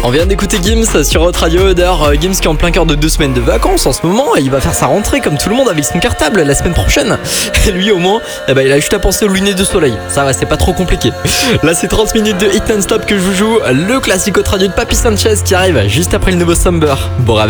On vient d'écouter Gims sur Hot Radio. D'ailleurs, Gims qui est en plein cœur de 2 semaines de vacances en ce moment, et il va faire sa rentrée comme tout le monde avec son cartable la semaine prochaine. Et lui au moins, il a juste à penser aux lunettes de soleil. Ça va, c'est pas trop compliqué. Là, c'est 30 minutes de hit non-stop que je vous joue. Le classique Hot Radio de Papy Sanchez qui arrive juste après le nouveau Summer. Bon réveil.